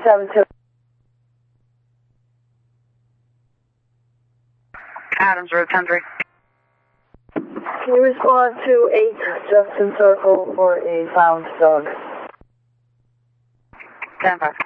72. Adams Road 10-3. Can you respond to 8 Justin Circle for a found dog? 10-5.